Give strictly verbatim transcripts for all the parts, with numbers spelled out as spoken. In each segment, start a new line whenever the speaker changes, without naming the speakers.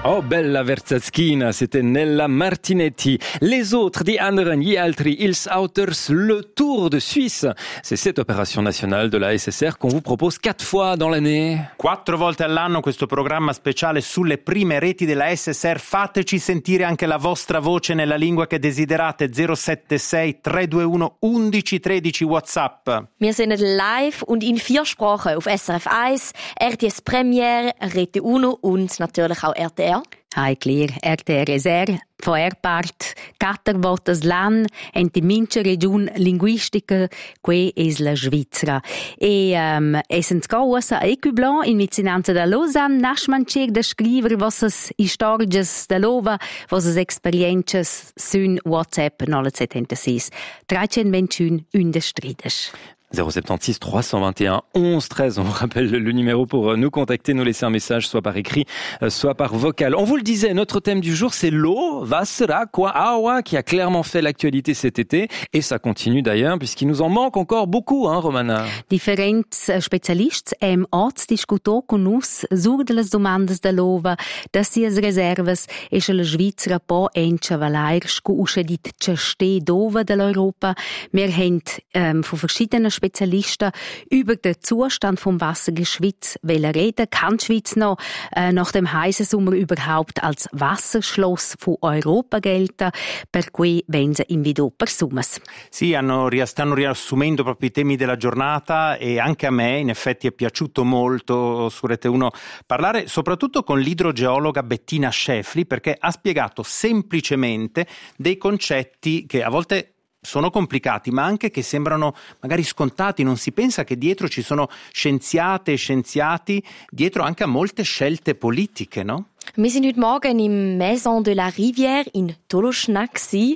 Oh, bella Verzaschina, c'était Nella Martinetti. Les autres, die anderen, gli altri, ils auters, le Tour de Suisse. C'est cette opération nationale de la S S R qu'on vous propose quatre fois dans l'année.
Quattro volte all'anno questo programma speciale sulle prime reti della S S R. Fateci sentire anche la vostra voce nella lingua che desiderate. zero sette sei tre due uno uno uno uno tre WhatsApp.
Wir sind live und in vier Sprachen auf S R F eins, R T S Premiere, Rete Uno und natürlich auch R T R.
Hai clear, R T R S R, von er part, quattro volte l'anno, in die mince region linguistica, que es la Svizzera. E, um, essens causa a Ecublan, in vicinanza da Lausanne, nasmancer da scriver vossas historias da lova, vossas experiences, sun WhatsApp, nolle settantasei, trecentventuno, unde strides.
zéro sept six trois un un onze treize. On vous rappelle le numéro pour nous contacter, nous laisser un message, soit par écrit, soit par vocal. On vous le disait, notre thème du jour, c'est l'eau, Wasser, Aqua, Aua, qui a clairement fait l'actualité cet été. Et ça continue d'ailleurs, puisqu'il nous en manque encore beaucoup, hein, Romana?
Differents specialists hem oz discuto con nus sur de las domandas da lova, da sias reservas, e che la Svizzera po encha valair scu uschedit ce ste dova dell'Europa. Wir haben ähm, von verschiedenen Spezialisten über den Zustand vom Wasser in der Schweiz reden. Kann die Schweiz noch äh, nach dem heißen Sommer überhaupt als Wasserschloss von Europa gelten? Per cui vengono invito persumas.
Sì, hanno, stanno riassumendo proprio i temi della giornata e anche a me in effetti è piaciuto molto su Rete uno parlare soprattutto con l'idrogeologa Bettina Schäfli, perché ha spiegato semplicemente dei concetti che a volte sono complicati, ma anche che sembrano magari scontati. Non si pensa che dietro ci sono scienziate e scienziati, dietro anche a molte scelte politiche, no?
Wir sind heute Morgen im Maison de la Rivière in Toloschnack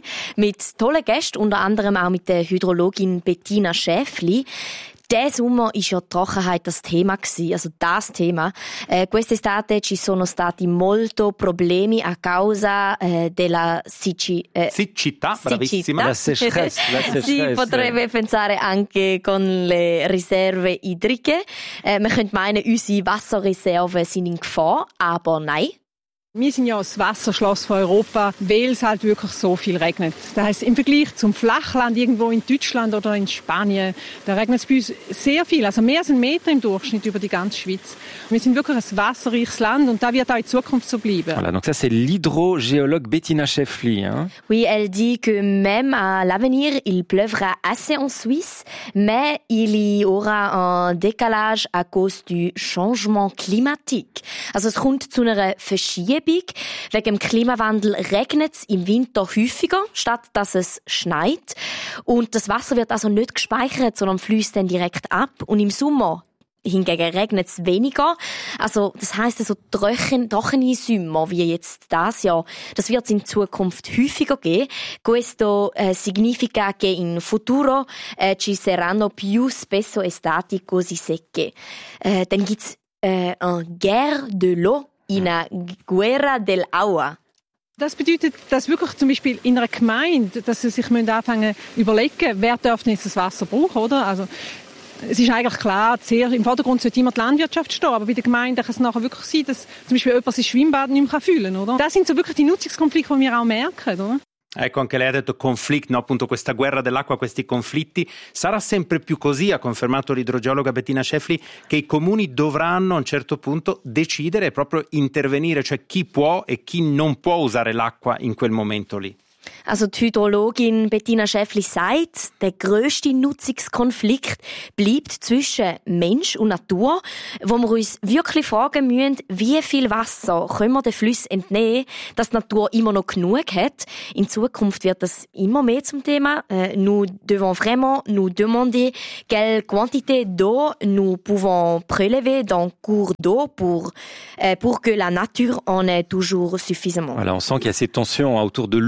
mit tollen Gästen, unter anderem auch mit der Hydrologin Bettina Schäfli. Der Sommer war ja die Trockenheit das Thema, also das Thema. Eh, quest'estate ci sono stati molto problemi a causa eh, della sici, eh,
siccità, bravissima.
La sécheresse, la sécheresse.
Si potrebbe pensare anche con le riserve idriche. Eh, man könnte meinen, unsere Wasserreserven sind in Gefahr, aber nein.
Wir sind ja das Wasserschloss von Europa, weil es halt wirklich so viel regnet. Das heisst, im Vergleich zum Flachland irgendwo in Deutschland oder in Spanien, da regnet es bei uns sehr viel, also mehr als ein Meter im Durchschnitt über die ganze Schweiz. Wir sind wirklich ein wasserreiches Land und das wird auch in Zukunft so bleiben.
Voilà, donc ça c'est l'hydrogéologue Bettina Schäfli. Hein?
Oui, elle dit que même à l'avenir, il pleuvra assez en Suisse, mais il y aura un décalage à cause du changement climatique. Also es kommt zu einer Verschiebung. Wegen dem Klimawandel regnet es im Winter häufiger, statt dass es schneit. Und das Wasser wird also nicht gespeichert, sondern fließt dann direkt ab. Und im Sommer hingegen regnet es weniger. Also, das heisst, so trocken, trockene Sommer wie jetzt das Jahr, das wird es in Zukunft häufiger geben. Questo eh, significa che in futuro eh, ci saranno più spesso estati così secche. Eh, dann gibt's eh, eine Guerre de l'eau. In einer Guerra del Agua.
Das bedeutet, dass wirklich zum Beispiel in einer Gemeinde, dass sie sich anfangen zu überlegen, wer darf denn jetzt das Wasser brauchen, oder? Also, es ist eigentlich klar, sehr, im Vordergrund sollte immer die Landwirtschaft stehen, aber bei den Gemeinden kann es nachher wirklich sein, dass zum Beispiel jemand sein Schwimmbad nicht mehr fühlen kann, oder? Das sind so wirklich die Nutzungskonflikte, die wir auch merken, oder?
Ecco, anche lei ha detto conflict, no? Appunto questa guerra dell'acqua, questi conflitti. Sarà sempre più così, ha confermato l'idrogeologa Bettina Schäfli, che i comuni dovranno a un certo punto decidere e proprio intervenire, cioè chi può e chi non può usare l'acqua in quel momento lì.
Also die Hydrologin Bettina Schäfli sagt, der grösste Nutzungskonflikt bleibt zwischen Mensch und Natur, wo wir uns wirklich fragen müssen, wie viel Wasser können wir den Flüssen entnehmen, dass die Natur immer noch genug hat. In Zukunft wird das immer mehr zum Thema. Euh, nous devons vraiment nous demander quelle quantité d'eau nous pouvons prélever dans cours d'eau pour, euh, pour que la nature en ait toujours suffisamment.
Voilà, on sent qu'il y a ces tensions autour de l'eau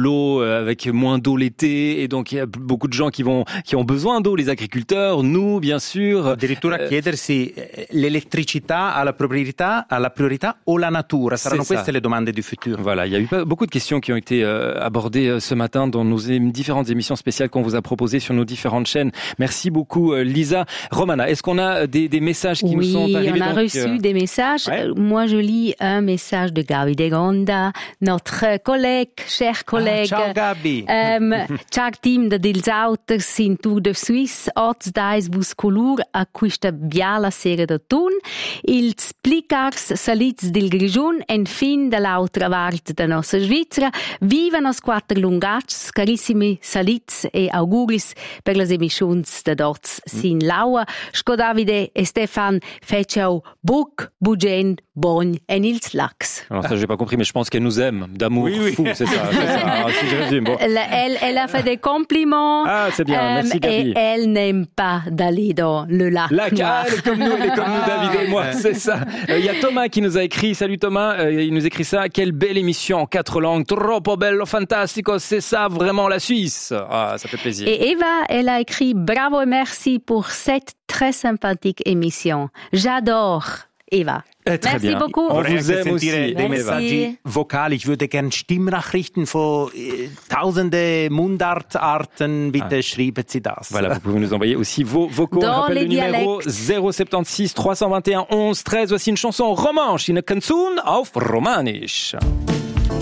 euh, avec moins d'eau l'été, et donc il y a beaucoup de gens qui vont qui ont besoin d'eau, les agriculteurs, nous bien sûr.
Addirittura eh, chiedersi l'elettricità ha la priorità, ha la priorità o la natura? Saranno queste ça. Le domande du futur.
Voilà, il y a eu beaucoup de questions qui ont été euh, abordées euh, ce matin dans nos é- différentes émissions spéciales qu'on vous a proposées sur nos différentes chaînes. Merci beaucoup euh, Lisa. Romana, est-ce qu'on a des, des messages qui
oui,
nous sont arrivés?
Oui, on a
donc,
reçu
euh...
des messages.
Ouais.
Moi, je lis un message de Gabi de Gonda, notre collègue, cher collègue.
Ah, ciao Gabi.
Um, ciao team de Dils Auters in Tour de Suisse. Oz dais bus colur a questa biala sera de tun. Ils plicars salits del Grigiun en fin de l'altra part de nostra Svizzera. Viva nos quattro lungats, carissimi salits e auguris per les emissions de dots sin laua. Sco Davide e Stefan fecciau buc, bugen, bon en ils lacs.
Alors ça, j'ai pas compris, mais je pense qu'elle nous aime, d'amour
oui, oui.
fou, c'est ça. C'est ça. Alors, si je résume, bon.
elle, elle, elle a fait des compliments.
Ah, c'est bien, euh, merci Gabi.
Et elle n'aime pas d'aller dans le lac
La
noir.
elle est comme nous, elle est comme nous, David et moi, c'est ça. Il euh, y a Thomas qui nous a écrit, salut Thomas, euh, il nous écrit ça, quelle belle émission en quatre langues, troppo bello, fantastico, c'est ça vraiment la Suisse. Ah, ça fait plaisir.
Et Eva, elle a écrit bravo et merci pour cette très sympathique émission. J'adore, Eva.
Eh, très
merci
bien.
beaucoup.
On
Vorrei
vous aime aussi.
sentire dei messaggi vocali. Ich würde gerne Stimmnachrichten von äh, tausende Mundartarten. Bitte ah. schreiben Sie das.
Voilà, vous pouvez nous envoyer aussi vos vocaux.
Dans
On rappelle
les
le numéro
dialectes.
zéro soixante-seize trois cent vingt et un onze treize. Voici une chanson romanche, une canzone auf Romanisch.